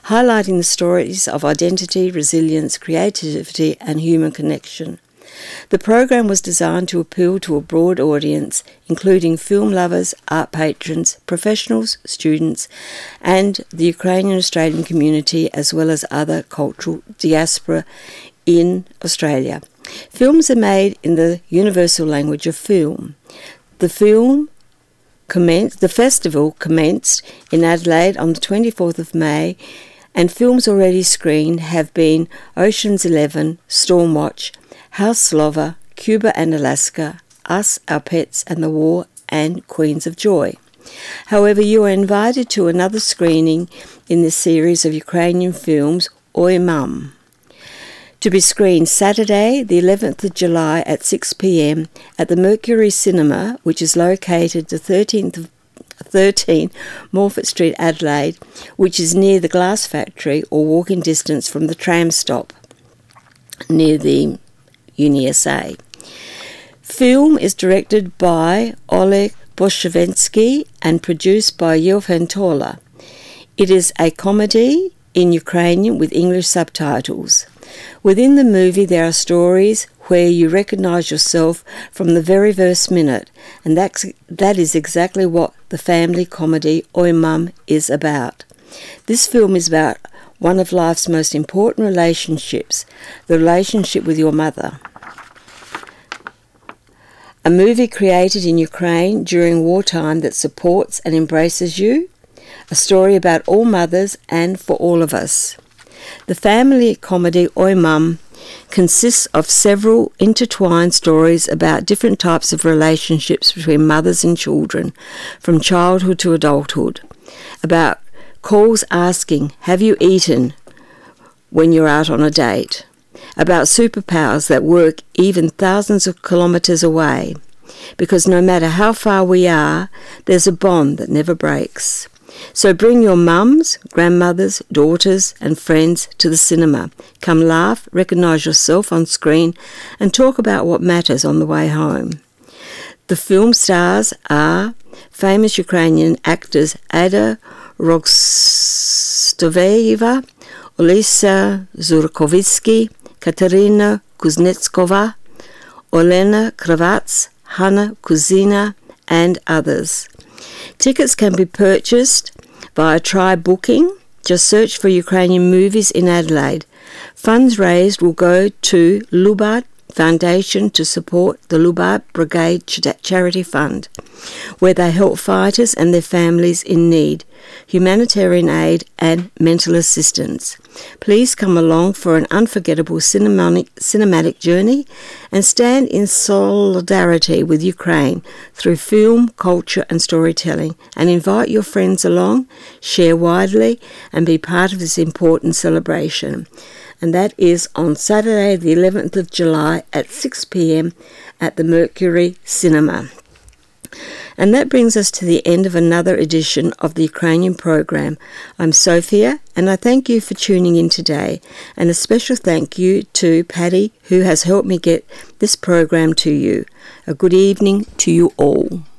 highlighting the stories of identity, resilience, creativity and human connection. The program was designed to appeal to a broad audience, including film lovers, art patrons, professionals, students, and the Ukrainian-Australian community, as well as other cultural diaspora in Australia. Films are made in the universal language of film. The festival commenced in Adelaide on the 24th of May, and films already screened have been Ocean's 11, Stormwatch, House Lover, Cuba and Alaska, Us, Our Pets and the War, and Queens of Joy. However, you are invited to another screening in this series of Ukrainian films, Oi Mum, to be screened Saturday, the 11th of July at 6 p.m. at the Mercury Cinema, which is located at 13 Morfett Street, Adelaide, which is near the glass factory or walking distance from the tram stop near the UniSA. Film is directed by Oleg Boshevensky and produced by Yevhen Tola. It is a comedy in Ukrainian with English subtitles. Within the movie there are stories where you recognise yourself from the very first minute, and that is exactly what the family comedy Oi Mum is about. This film is about one of life's most important relationships, the relationship with your mother. A movie created in Ukraine during wartime that supports and embraces you, a story about all mothers and for all of us. The family comedy Oi Mum consists of several intertwined stories about different types of relationships between mothers and children, from childhood to adulthood, about calls asking, have you eaten, when you're out on a date, about superpowers that work even thousands of kilometres away, because no matter how far we are, there's a bond that never breaks. So bring your mums, grandmothers, daughters and friends to the cinema. Come laugh, recognise yourself on screen and talk about what matters on the way home. The film stars are famous Ukrainian actors Ada Rogstoveva, Olesa Zurkovitsky, Katerina Kuznetskova, Olena Kravats, Hanna Kuzina and others. Tickets can be purchased via Try Booking. Just search for Ukrainian movies in Adelaide. Funds raised will go to Lubart Foundation to support the Lubart Brigade Charity Fund, where they help fighters and their families in need, humanitarian aid and mental assistance. Please come along for an unforgettable cinematic journey and stand in solidarity with Ukraine through film, culture and storytelling, and invite your friends along, share widely and be part of this important celebration. And that is on Saturday the 11th of July at 6 p.m. at the Mercury Cinema. And that brings us to the end of another edition of the Ukrainian program. I'm Sophia, and I thank you for tuning in today. And a special thank you to Paddy, who has helped me get this program to you. A good evening to you all.